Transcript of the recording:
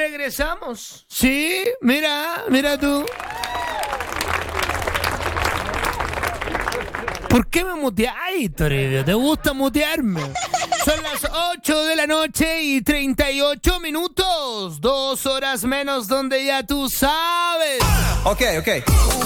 regresamos. Sí, mira tú. ¿Por qué me muteáis, Toribio? ¿Te gusta mutearme? Son las 8 de la noche y 38 minutos. 2 horas menos donde ya tú sabes. Ok.